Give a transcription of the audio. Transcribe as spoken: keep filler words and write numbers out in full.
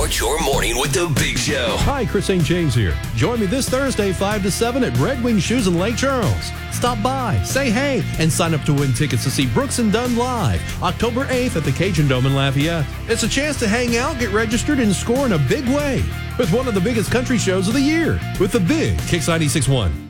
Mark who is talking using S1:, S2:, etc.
S1: Start your morning with the Big Show.
S2: Hi, Chris Saint James here. Join me this Thursday, five to seven at Red Wing Shoes in Lake Charles. Stop by, say hey, and sign up to win tickets to see Brooks and Dunn live October eighth at the Cajun Dome in Lafayette. It's a chance to hang out, get registered, and score in a big way with one of the biggest country shows of the year with the Big Kicks ninety-six point one.